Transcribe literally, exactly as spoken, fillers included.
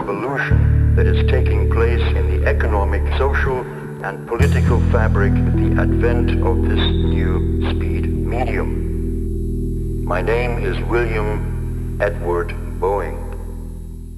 revolution that is taking place in the economic, social, and political fabric with the advent of this new speed medium. My name is William Edward Boeing.